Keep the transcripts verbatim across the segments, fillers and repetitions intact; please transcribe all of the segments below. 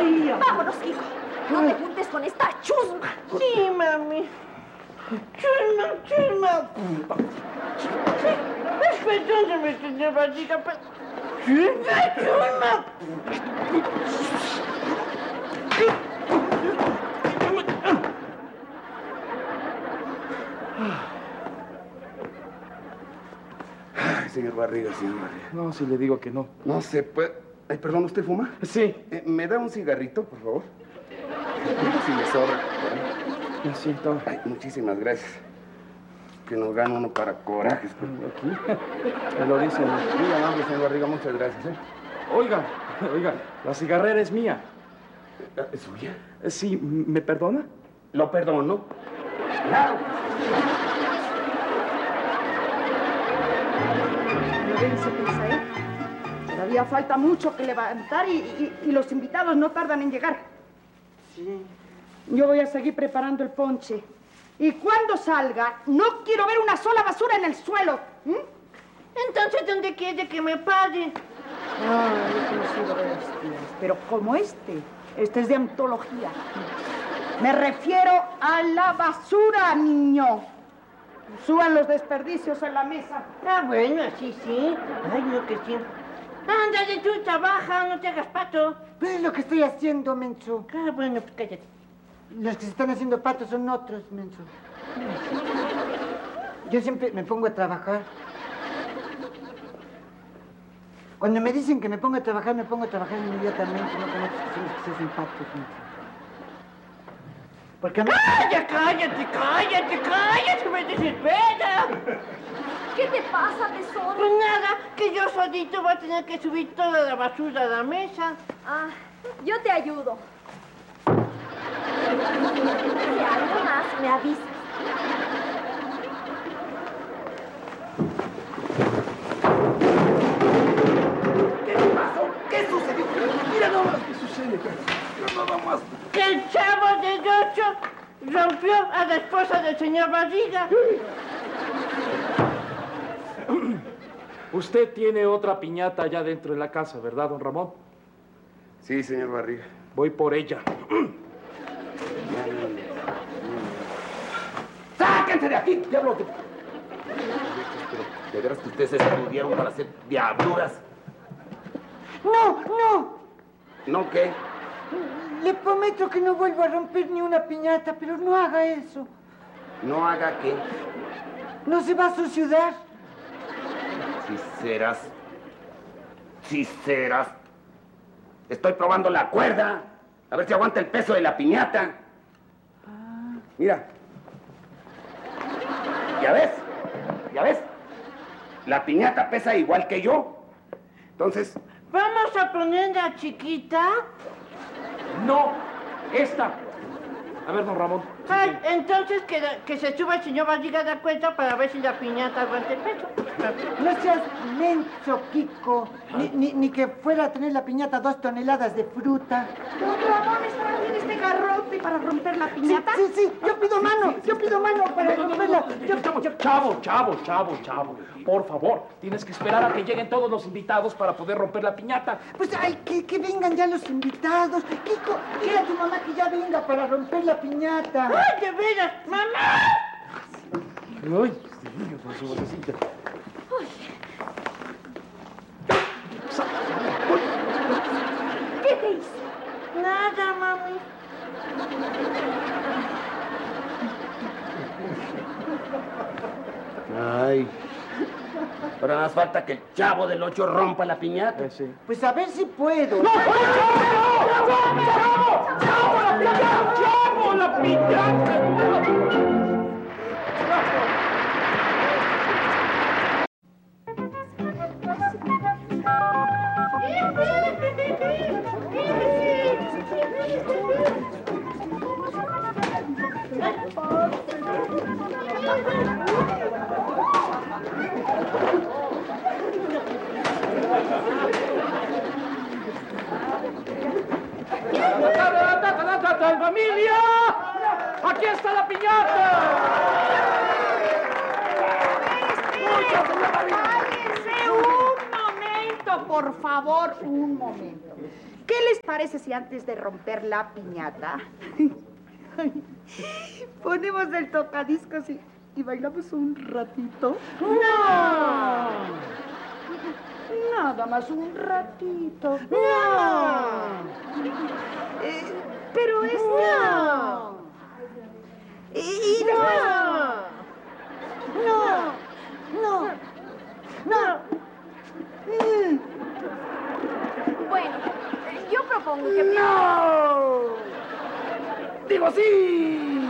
María. Vámonos, hijo. No te juntes con esta chusma. Sí, mami. Chusma, chusma. Perdóname, señor Barriga, pero... ¡Chusma, chusma! Ay, señor Barriga, señor Barriga. No, si le digo que no. No se puede... Ay, perdón, ¿usted fuma? Sí. Eh, ¿Me da un cigarrito, por favor? Si me sobra. Sí, toma. Ay, muchísimas gracias. Que nos gana uno para corajes. Aquí. Me lo dicen. Muy amable, señor Barriga, muchas gracias, ¿eh? Oiga, oiga, la cigarrera es mía. ¿Es suya? Sí, ¿me perdona? Lo perdono. Claro. Dense prisa, ¿eh? Todavía falta mucho que levantar y, y, y los invitados no tardan en llegar. Sí. Yo voy a seguir preparando el ponche. Y cuando salga, no quiero ver una sola basura en el suelo. ¿Mm? Entonces, ¿dónde quiere que me pare? Ay, he conocido bestias, pero como este, este es de antología. Me refiero a la basura, niño. Suban los desperdicios en la mesa. Ah, bueno, así sí. Ay, no, que sí. Ándale, tú trabaja, no te hagas pato. Pues es lo que estoy haciendo, menso. Ah, bueno, pues cállate. Los que se están haciendo patos son otros, menso. Yo siempre me pongo a trabajar. Cuando me dicen que me pongo a trabajar, me pongo a trabajar inmediatamente, no como otros que son los que se hacen patos, menso. Porque a mí... ¡Cállate, cállate, cállate, cállate! ¡Me desespera! ¿Qué te pasa, tesoro? Pues nada, que yo solito voy a tener que subir toda la basura a la mesa. Ah, yo te ayudo. Si algo más, me avisas. ¿Qué pasó? ¿Qué sucedió? Mira nomás qué sucede. No, no, más. Que el chavo de ocho rompió a la esposa del señor Barriga. Usted tiene otra piñata allá dentro de la casa, ¿verdad, don Ramón? Sí, señor Barriga. Voy por ella. ¡Sáquense de aquí, diablo! Pero, ¿de veras que ustedes se estudiaron para hacer diabluras? ¡No, no! ¿No qué? Le prometo que no vuelvo a romper ni una piñata, pero no haga eso. ¿No haga qué? No se va a suicidar. Si serás... Si serás... Estoy probando la cuerda. A ver si aguanta el peso de la piñata. Ah. Mira. ¿Ya ves? ¿Ya ves? La piñata pesa igual que yo. Entonces... ¿Vamos a ponerla chiquita? No, esta. A ver, don Ramón. Ay, entonces que, que se suba el señor Barriga a la cuenta para ver si la piñata aguanta el peso. No seas menso, Kiko. Ni, ni, ni que fuera a tener la piñata dos toneladas de fruta. Don Ramón, ¿está bien este garrote para romper la piñata? Sí, sí, sí. Yo pido mano. Yo pido mano para romperla. Yo... Chavo, chavo, chavo, chavo. Por favor, tienes que esperar a que lleguen todos los invitados para poder romper la piñata. Pues, ay, que, que vengan ya los invitados. Kiko, dile a tu mamá que ya venga para romper la piñata. ¡Ay, de veras! ¡Mamá! Ay, sí, con su vocecita. ¿Qué te hice? Nada, mami. Ay. Ahora nada más falta que el chavo del ocho rompa la piñata. Eh, sí. Pues a ver si puedo. ¡No! ¡Chavo! ¡Chavo! ¡Chavo! ¡La piñata! ¡Chavo! ¡La piñata! ¡Familia! ¡Aquí está la piñata! ¡Cállense un momento, por favor! Un momento. ¿Qué les parece si antes de romper la piñata ponemos el tocadiscos y, y bailamos un ratito? ¡No! Nada más un ratito. ¡No! Eh, pero es... ¡No! Y, y ¡No! no, no, no. Mm. Bueno, yo propongo que... ¡No! ¡Digo sí!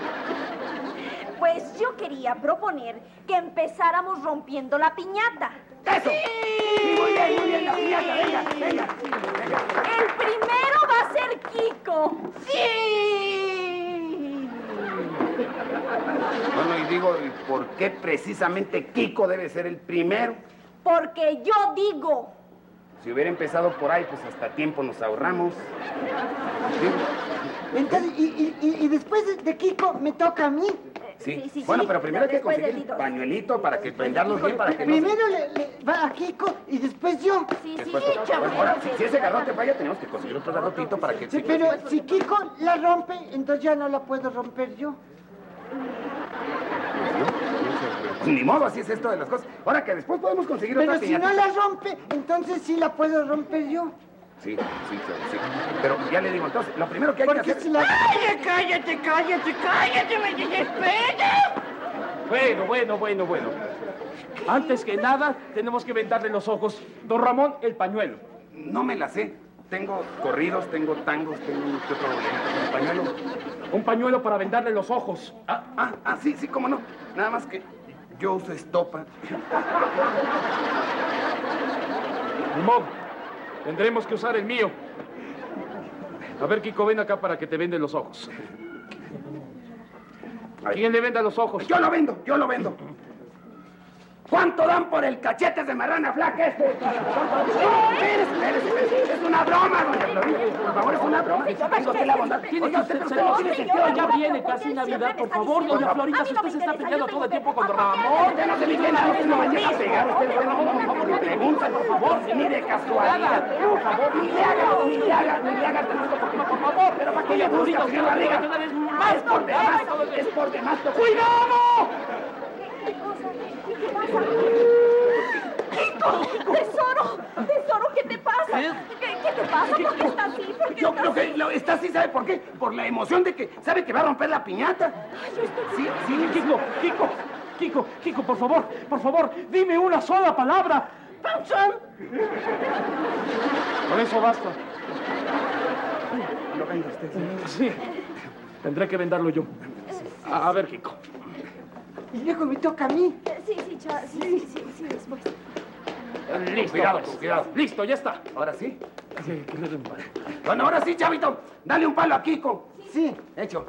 Pues yo quería proponer que empezáramos rompiendo la piñata. ¡Eso! Sí, muy bien, muy bien, la piñata, venga, venga, venga. El primero va a ser Kiko. ¡Sí! Bueno, y digo, ¿y por qué precisamente Kiko debe ser el primero? Porque yo digo. Si hubiera empezado por ahí, pues hasta tiempo nos ahorramos. Digo, Entonces, y, y, y, y después de, de Kiko, me toca a mí. sí. Sí, sí, Bueno, sí, pero primero hay que después conseguir de el Tito. pañuelito para que prendarlos bien, para que no se... Primero le, le va a Kiko y después yo. Sí, sí, Después, sí, bueno, ahora, si, si ese garrote falla, tenemos que conseguir otro garrotito para que... Sí, pero si Kiko la rompe, entonces ya no la puedo romper yo. Pues ni modo, así es esto de las cosas. Ahora que después podemos conseguir Pero otra si piñata. no la rompe, entonces sí la puedo romper yo. Sí, sí, sí, sí. Pero ya le digo, entonces, lo primero que hay que Porque hacer... si la... ¡Cállate, cállate, cállate, cállate! ¡Me desesperas! Bueno, bueno, bueno, bueno. Antes que nada, tenemos que vendarle los ojos. Don Ramón, el pañuelo. No me la sé. Tengo corridos, tengo tangos, tengo... ¿Qué otro el pañuelo? Un pañuelo para vendarle los ojos. Ah, ah, ah, sí, sí, cómo no. Nada más que yo uso estopa. Ni modo. Tendremos que usar el mío. A ver, Kiko, ven acá para que te venden los ojos. ¿A quién le venda los ojos? Yo lo vendo, yo lo vendo. ¿Cuánto dan por el cachete de marrana flaca este? No, espérese, espérese, espérese. Es una broma, doña Florinda. Por favor, es una broma. Tengo que la bondad. Tiene Oiga, que usted, ser pero usted no serio. tiene sentido. Ya viene casi Navidad, por favor, doña Florinda, si usted se está peleando todo el tiempo con Don Ramón. Ya no se me viene a usted, no vaya a pegar usted. Por favor, ni pregunta, por favor. Ni de casualidad. Por favor, ni le haga, ni le haga, ni le haga tanto, porque, por favor. Pero para que le busca, señor Barriga. Es por demás, es por demás. ¡Cuidado! Kiko, tesoro, tesoro, ¿qué te pasa? ¿Qué, qué te pasa? ¿Por qué estás así? ¿Por qué Yo estás creo que así? lo, está así, ¿sabe por qué? Por la emoción de que sabe que va a romper la piñata. Sí, sí, Kiko, Kiko, Kiko, Kiko, por favor, por favor, dime una sola palabra. ¡Pausan! Con eso basta. Lo venga usted, señor. Sí, tendré que vendarlo yo. A, a ver, Kiko. Y luego me toca a mí. Sí, sí, cha, sí, sí, sí, sí, después. Listo, Cuidado, pues. cuidado. Listo, ya está. ¿Ahora sí? Sí, que le den palo. Bueno, ahora sí, chavito. Dale un palo a Kiko. Sí. Hecho.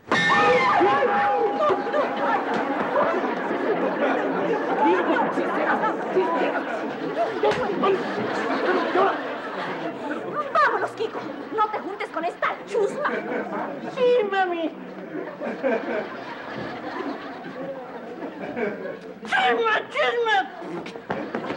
Vámonos, Kiko. No te juntes con esta chusma. ¡Sí, mami! ¡Chisma, chisma!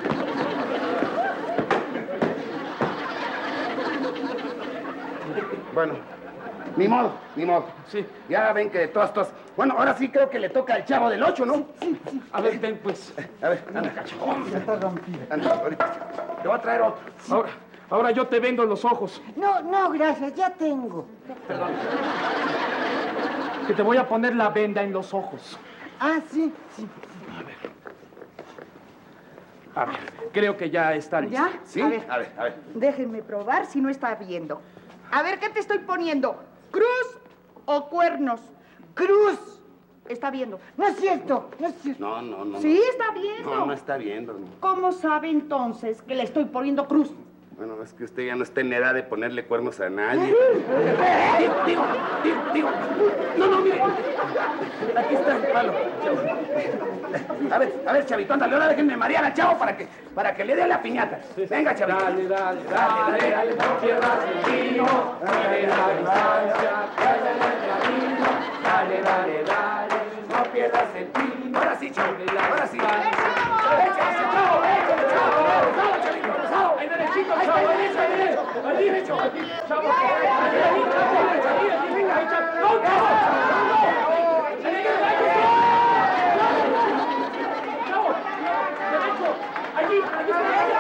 Bueno, ni modo, ni modo. Sí. Ya ven que de todas, todas... Bueno, ahora sí creo que le toca al chavo del ocho, ¿no? Sí, sí. A ver, ven, pues. A ver, anda, cacho. Ya está rompida. Anda, ahorita. Te voy a traer otro. Ahora, ahora yo te vendo los ojos. No, no, gracias, ya tengo. Que te voy a poner la venda en los ojos. Ah, sí, sí. A ver, creo que ya está listo. ¿Ya? ¿Sí? A ver, A ver, a ver. déjenme probar si no está viendo. A ver, ¿qué te estoy poniendo? ¿Cruz o cuernos? Cruz. Está viendo. No es cierto, no es cierto. No, no, no. Sí, no. está viendo. No, no está viendo. No. ¿Cómo sabe entonces que le estoy poniendo cruz? Bueno, es que usted ya no está en edad de ponerle cuernos a nadie. Digo, digo, digo, digo. No, no, mire. Aquí está el palo. A ver, a ver, chavito, ándale, ahora déjenme marear al chavo para que, para que le dé la piñata. Venga, chavito. Dale, dale, dale, dale, no pierdas el vino, dale la distancia, dale el camino, dale, dale, dale, no pierdas el vino. Ahora sí, chavo, ahora sí. Dale, Échale, chavo, échale, chavo, chavo, chavito, chavo. ahí derechito, chavo, ahí derecho, ahí derecho, ahí Allí derecho. ¡Chavo! ¡Venga, chavo! ¡Allí! ¡Allí!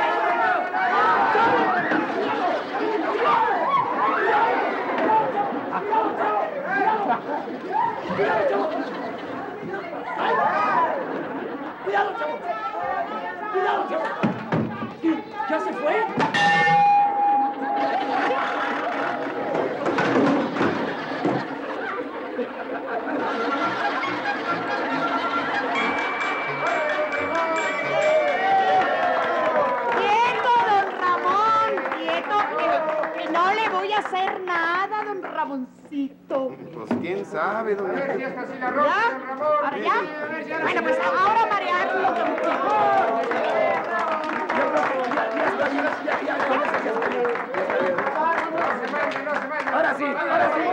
¡Cuidado, chavo! ¡Cuidado, chavo! ¿Ya se fue? A hacer nada, don Ramoncito. Pues quién sabe, doña. A ver si hasta si la rompe, ¿Ya? don Ramón. ¿Para allá? Bueno, pues ahora marearlo con Ahora sí, ahora sí.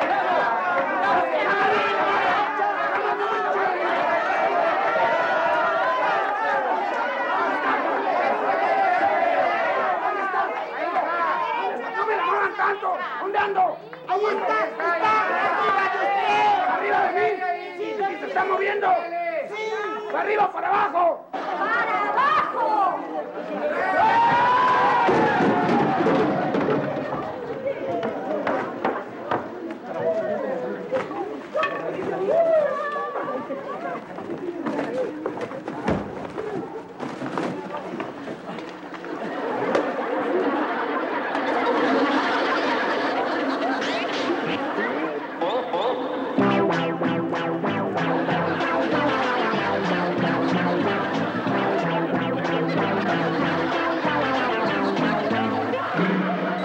¿Dónde ando? Ahí está, está, arriba de usted. ¿Arriba de mí? Sí, sí, se está moviendo. Sí. ¿Para arriba o para abajo? ¡Para abajo! ¡Eh!